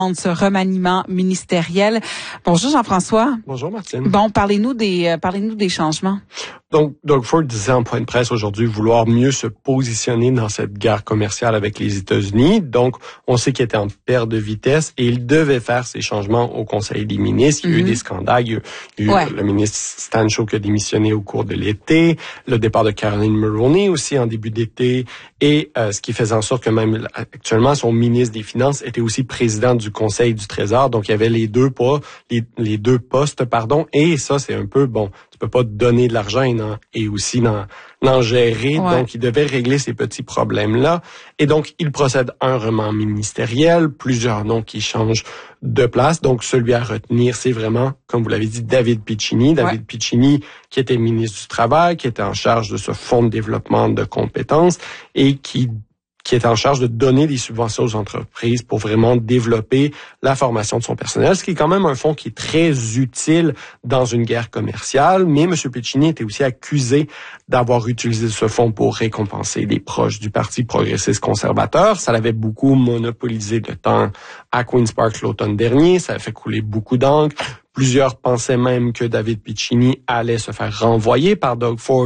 de ce remaniement ministériel. Bonjour Jean-François. Bonjour Martine. Bon, parlez-nous des changements. Donc, Doug Ford disait en point de presse aujourd'hui vouloir mieux se positionner dans cette guerre commerciale avec les États-Unis. Donc, on sait qu'il était en perte de vitesse et il devait faire ces changements au Conseil des ministres. Il y a eu des scandales. Il y a eu le ministre Stan Shaw qui a démissionné au cours de l'été, le départ de Caroline Mulroney aussi en début d'été, et ce qui faisait en sorte que même actuellement son ministre des Finances était aussi président du Conseil du Trésor. Donc, il y avait les deux postes, et ça, c'est un peu, bon, tu peux pas donner de l'argent et aussi n'en gérer. Ouais. Donc, il devait régler ces petits problèmes-là. Et donc, il procède à un remaniement ministériel, plusieurs noms qui changent de place. Donc, celui à retenir, c'est vraiment, comme vous l'avez dit, David Piccini. David Piccini, qui était ministre du Travail, qui était en charge de ce fonds de développement de compétences et qui est en charge de donner des subventions aux entreprises pour vraiment développer la formation de son personnel, ce qui est quand même un fonds qui est très utile dans une guerre commerciale. Mais M. Piccini était aussi accusé d'avoir utilisé ce fonds pour récompenser des proches du Parti progressiste conservateur. Ça l'avait beaucoup monopolisé le temps à Queen's Park l'automne dernier. Ça a fait couler beaucoup d'encre. Plusieurs pensaient même que David Piccini allait se faire renvoyer par Doug Ford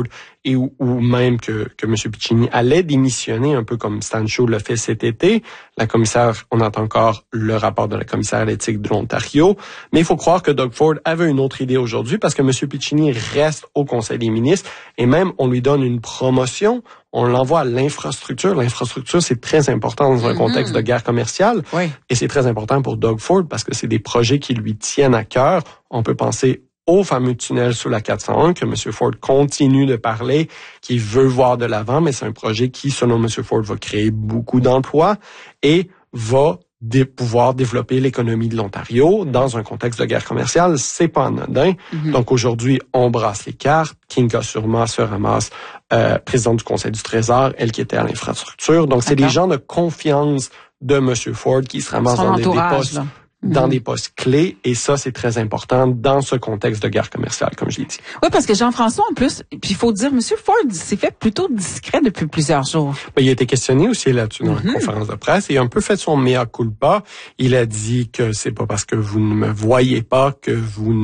ou même que M. Piccini allait démissionner, un peu comme Stan Shaw l'a fait cet été. La commissaire, on attend encore le rapport de la commissaire à l'éthique de l'Ontario. Mais il faut croire que Doug Ford avait une autre idée aujourd'hui parce que M. Piccini reste au Conseil des ministres et même on lui donne une promotion. On l'envoie à l'infrastructure. L'infrastructure, c'est très important dans un contexte de guerre commerciale. Oui. Et c'est très important pour Doug Ford parce que c'est des projets qui lui tiennent à cœur. On peut penser au fameux tunnel sous la 401 que M. Ford continue de parler, qu'il veut voir de l'avant, mais c'est un projet qui, selon M. Ford, va créer beaucoup d'emplois et va pouvoir développer l'économie de l'Ontario dans un contexte de guerre commerciale. C'est pas anodin. Donc aujourd'hui, on brasse les cartes. Kinga Surma se ramasse présidente du Conseil du Trésor, elle qui était à l'infrastructure. Donc c'est des gens de confiance de M. Ford qui se ramassent dans des postes. Dans des postes clés, et ça, c'est très important dans ce contexte de guerre commerciale, comme je l'ai dit. Oui, parce que Jean-François, en plus, puis il faut dire, M. Ford s'est fait plutôt discret depuis plusieurs jours. Ben, il a été questionné aussi là-dessus dans la conférence de presse, et a un peu fait son mea culpa. Il a dit que c'est pas parce que vous ne me voyez pas que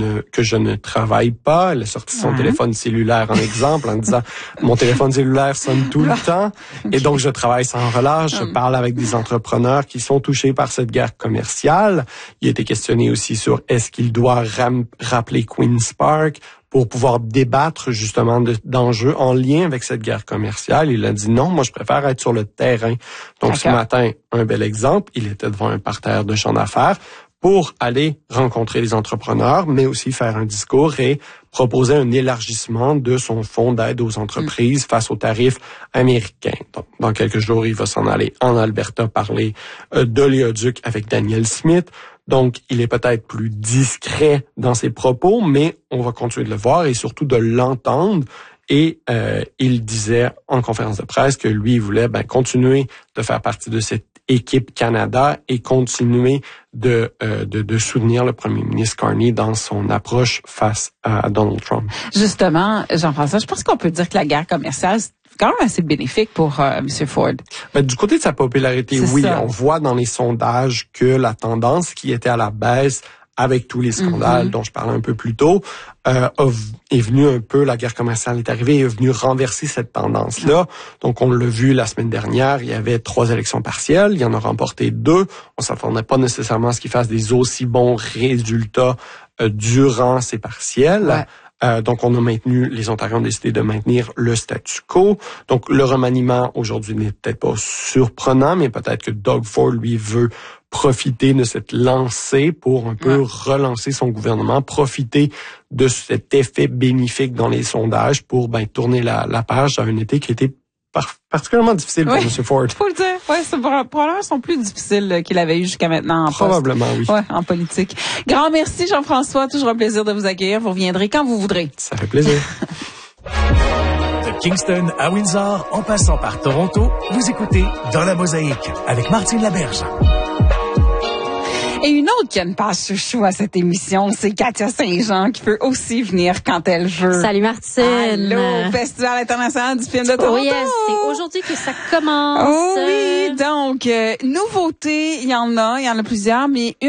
je ne travaille pas. Il a sorti son téléphone cellulaire en exemple, en disant, mon téléphone cellulaire sonne tout le temps, et donc je travaille sans relâche, je parle avec des entrepreneurs qui sont touchés par cette guerre commerciale. Il a été questionné aussi sur est-ce qu'il doit rappeler Queen's Park pour pouvoir débattre justement d'enjeux en lien avec cette guerre commerciale. Il a dit non, moi je préfère être sur le terrain. Donc ce matin, un bel exemple, il était devant un parterre de champs d'affaires pour aller rencontrer les entrepreneurs, mais aussi faire un discours et proposer un élargissement de son fonds d'aide aux entreprises face aux tarifs américains. Donc, dans quelques jours, il va s'en aller en Alberta parler d'oléoduc avec Danielle Smith. Donc, il est peut-être plus discret dans ses propos, mais on va continuer de le voir et surtout de l'entendre. Et il disait en conférence de presse que lui, il voulait continuer de faire partie de cette équipe Canada et continuer de soutenir le premier ministre Carney dans son approche face à Donald Trump. Justement, Jean-François, je pense qu'on peut dire que la guerre commerciale, c'est quand même assez bénéfique pour M. Ford. Du côté de sa popularité, oui. On voit dans les sondages que la tendance qui était à la baisse avec tous les scandales dont je parlais un peu plus tôt, est venue un peu, la guerre commerciale est arrivée et est venue renverser cette tendance-là. Donc, on l'a vu la semaine dernière, il y avait 3 élections partielles, il y en a remporté 2. On s'attendait pas nécessairement à ce qu'il fasse des aussi bons résultats durant ces partiels. Ouais. Donc, les Ontariens ont décidé de maintenir le statu quo. Donc, le remaniement aujourd'hui n'est peut-être pas surprenant, mais peut-être que Doug Ford, lui, veut profiter de cette lancée pour un peu relancer son gouvernement, profiter de cet effet bénéfique dans les sondages pour tourner la page à un été qui était particulièrement difficile pour M. Ford. Faut le dire. Oui, c'est probablement son plus difficile qu'il avait eu jusqu'à maintenant en Probablement, poste. Oui. Ouais, en politique. Grand merci, Jean-François. Toujours un plaisir de vous accueillir. Vous reviendrez quand vous voudrez. Ça fait plaisir. De Kingston à Windsor, en passant par Toronto, vous écoutez Dans la Mosaïque avec Martine Laberge. Et une autre qui a une page chouchou à cette émission, c'est Katia Saint-Jean qui peut aussi venir quand elle veut. Salut Martine. Allô, Festival international du film de Toronto. Oh yes, c'est aujourd'hui que ça commence. Oh oui, donc, nouveautés, il y en a plusieurs, mais